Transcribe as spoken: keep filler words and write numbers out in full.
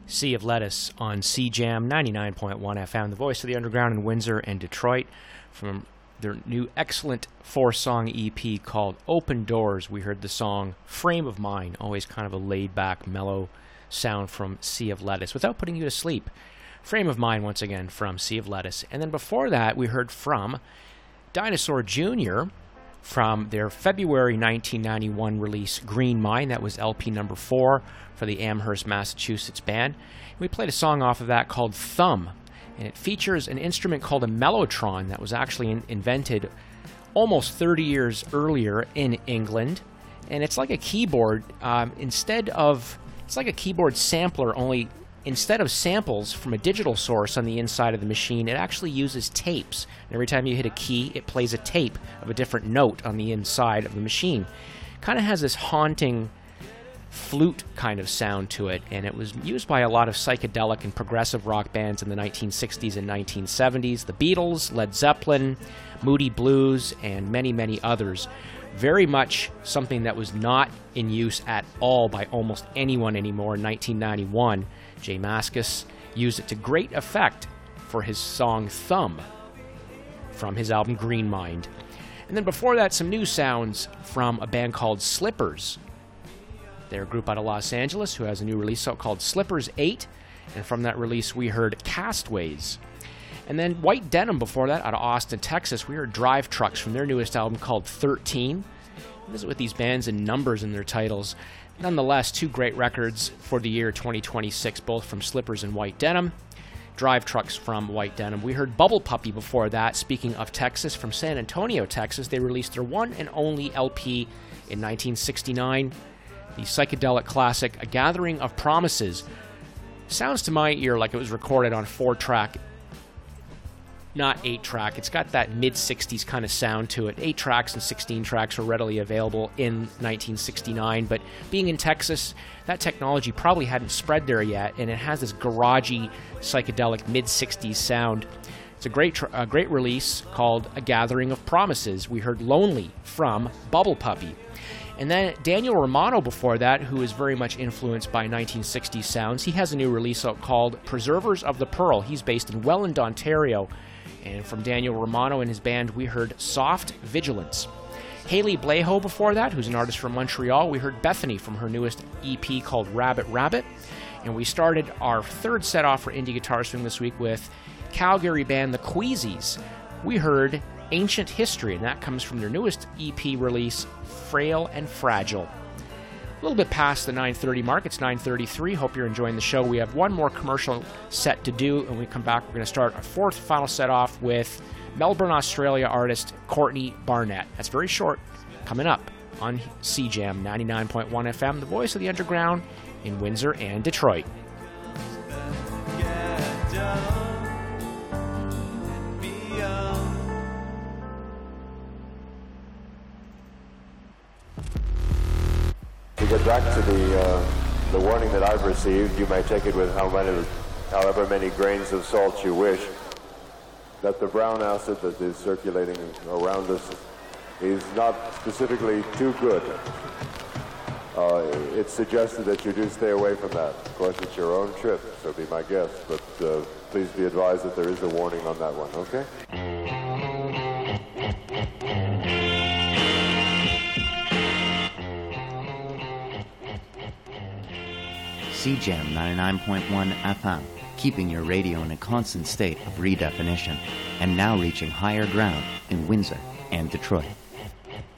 Sea of Lettuce on C Jam ninety-nine point one F M, the voice of the underground in Windsor and Detroit. From their new excellent four-song E P called Open Doors, we heard the song Frame of Mind, always kind of a laid-back, mellow sound from Sea of Lettuce, without putting you to sleep. Frame of Mind, once again, from Sea of Lettuce. And then before that, we heard from Dinosaur Junior from their February nineteen ninety-one release, Green Mind. That was L P number four for the Amherst, Massachusetts band. And we played a song off of that called Thumb, and it features an instrument called a mellotron that was actually in- invented almost thirty years earlier in England. And it's like a keyboard. Um, instead of, it's like a keyboard sampler, only instead of samples from a digital source on the inside of the machine, it actually uses tapes. And every time you hit a key, it plays a tape of a different note on the inside of the machine. Kind of has this haunting flute kind of sound to it, and it was used by a lot of psychedelic and progressive rock bands in the nineteen sixties and nineteen seventies. The Beatles, Led Zeppelin, Moody Blues, and many, many others. Very much something that was not in use at all by almost anyone anymore. In nineteen ninety-one, Jay Mascis used it to great effect for his song Thumb from his album Green Mind. And then before that, some new sounds from a band called Slippers. They're a group out of Los Angeles who has a new release out called Slippers eight, and from that release we heard Castaways. And then White Denim before that, out of Austin, Texas, we heard Drive Trucks from their newest album called thirteen. Visit with these bands and numbers in their titles. Nonetheless, two great records for the year twenty twenty-six, both from Slippers and White Denim. Drive Trucks from White Denim. We heard Bubble Puppy before that. Speaking of Texas, from San Antonio, Texas, they released their one and only L P in nineteen sixty-nine. The psychedelic classic, A Gathering of Promises. Sounds to my ear like it was recorded on four-track, not eight-track. It's got that mid-sixties kind of sound to it. eight tracks and sixteen tracks were readily available in nineteen sixty-nine, but being in Texas, that technology probably hadn't spread there yet, and it has this garagey, psychedelic mid-sixties sound. It's a great, tr- a great release called A Gathering of Promises. We heard Lonely from Bubble Puppy. And then Daniel Romano before that, who is very much influenced by nineteen sixties sounds. He has a new release out called Preservers of the Pearl. He's based in Welland, Ontario. And from Daniel Romano and his band, we heard Soft Vigilance. Haley Blejo before that, who's an artist from Montreal. We heard Bethany from her newest E P called Rabbit Rabbit. And we started our third set off for Indie Guitar Swing this week with Calgary band The Queasies. We heard Ancient History, and that comes from their newest E P release, Frail and Fragile. A little bit past the nine thirty mark. It's nine thirty-three. Hope you're enjoying the show. We have one more commercial set to do, and when we come back, we're going to start our fourth final set off with Melbourne, Australia artist Courtney Barnett. That's very short. Coming up on C Jam ninety-nine point one F M, the voice of the underground in Windsor and Detroit. To get back to the uh, the warning that I've received, you may take it with how many, however many grains of salt you wish, that the brown acid that is circulating around us is not specifically too good. Uh, it's suggested that you do stay away from that. Of course, it's your own trip, so be my guest, but uh, please be advised that there is a warning on that one, okay? C Jam ninety-nine point one F M, keeping your radio in a constant state of redefinition, and now reaching higher ground in Windsor and Detroit.